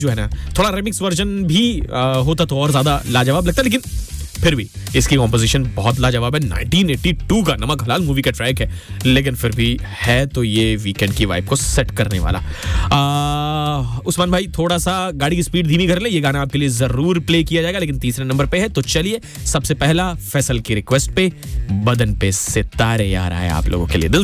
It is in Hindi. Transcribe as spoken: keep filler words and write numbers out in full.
जो है ना थोड़ा रिमिक्स वर्जन भी आ, होता तो और ज्यादा लाजवाब लगता, लेकिन फिर भी इसकी कॉम्पोजिशन बहुत लाजवाब है। नाइनटीन एटी टू का नमक हलाल मूवी का ट्रैक है, लेकिन फिर भी है तो ये वीकेंड की वाइब को सेट करने वाला। आ, उस्मान भाई थोड़ा सा गाड़ी की स्पीड धीमी कर ले, ये गाना आपके लिए जरूर प्ले किया जाएगा, लेकिन तीसरे नंबर पे है। तो चलिए सबसे पहला फैसल की रिक्वेस्ट पे बदन पे सितारे आ रहा है आप लोगों के लिए।